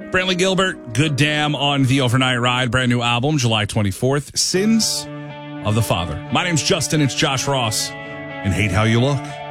Brantley Gilbert, Good Damn on the Overnight Ride. Brand new album, July 24th. Sins of the Father. My name's Justin. It's Josh Ross. And Hate How You Look.